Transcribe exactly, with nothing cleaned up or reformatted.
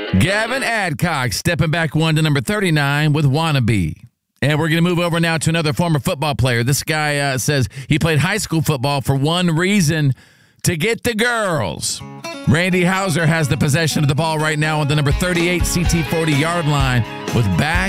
Gavin Adcock stepping back one to number thirty-nine with Wannabe. And we're going to move over now to another former football player. This guy uh, says he played high school football for one reason, to get the girls. Randy Hauser has the possession of the ball right now on the number thirty-eight C T forty yard line with back